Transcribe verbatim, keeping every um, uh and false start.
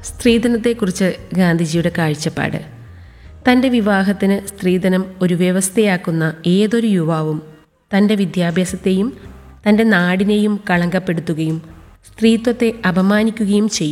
സ്ത്രീധനത്തെക്കുറിച്ച് ഗാന്ധിജിയുടെ കാഴ്ചപ്പാട്. തൻ്റെ വിവാഹത്തിന് സ്ത്രീധനം ഒരു വ്യവസ്ഥയാക്കുന്ന ഏതൊരു യുവാവും തൻ്റെ വിദ്യാഭ്യാസത്തെയും തൻ്റെ നാടിനെയും കളങ്കപ്പെടുത്തുകയും സ്ത്രീത്വത്തെ അപമാനിക്കുകയും ചെയ്യും.